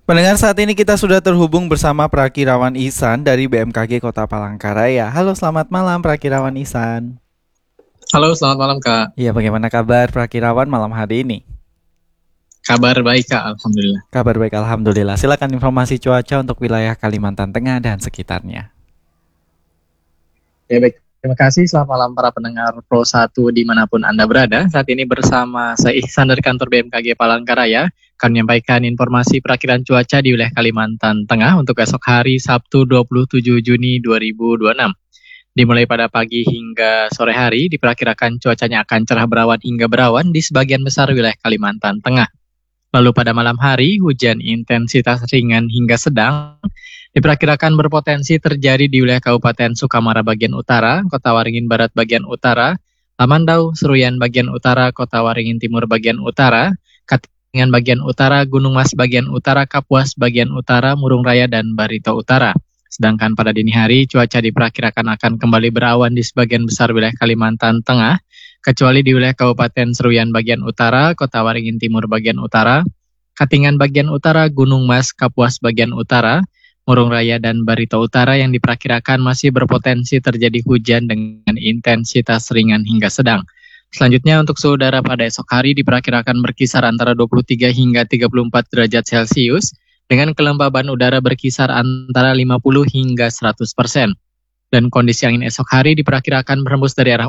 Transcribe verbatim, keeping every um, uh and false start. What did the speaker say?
Pendengar, saat ini kita sudah terhubung bersama Prakirawan Ihsan dari B M K G Kota Palangkaraya. Halo, selamat malam Prakirawan Ihsan. Halo, selamat malam Kak. Iya, bagaimana kabar Prakirawan malam hari ini? Kabar baik Kak, Alhamdulillah. Kabar baik, Alhamdulillah. Silakan informasi cuaca untuk wilayah Kalimantan Tengah dan sekitarnya. Ya baik, terima kasih. Selamat malam para pendengar Pro satu dimanapun Anda berada. Saat ini bersama saya Ihsan dari kantor B M K G Palangkaraya akan menyampaikan informasi perakiran cuaca di wilayah Kalimantan Tengah untuk esok hari Sabtu dua puluh tujuh Juni dua ribu dua puluh enam. Dimulai pada pagi hingga sore hari, diperkirakan cuacanya akan cerah berawan hingga berawan di sebagian besar wilayah Kalimantan Tengah. Lalu pada malam hari, hujan intensitas ringan hingga sedang diperkirakan berpotensi terjadi di wilayah Kabupaten Sukamara bagian utara, Kota Waringin Barat bagian utara, Lamandau, Seruyan bagian utara, Kota Waringin Timur bagian utara, Katingan bagian utara, Gunung Mas bagian utara, Kapuas bagian utara, Murung Raya, dan Barito Utara. Sedangkan pada dini hari, cuaca diperkirakan akan kembali berawan di sebagian besar wilayah Kalimantan Tengah, kecuali di wilayah Kabupaten Seruyan bagian utara, Kota Waringin Timur bagian utara, Katingan bagian utara, Gunung Mas, Kapuas bagian utara, Murung Raya, dan Barito Utara yang diperkirakan masih berpotensi terjadi hujan dengan intensitas ringan hingga sedang. Selanjutnya untuk suhu udara pada esok hari diperkirakan berkisar antara dua puluh tiga hingga tiga puluh empat derajat Celcius dengan kelembaban udara berkisar antara lima puluh hingga seratus persen. Dan kondisi angin esok hari diperkirakan berhembus dari arah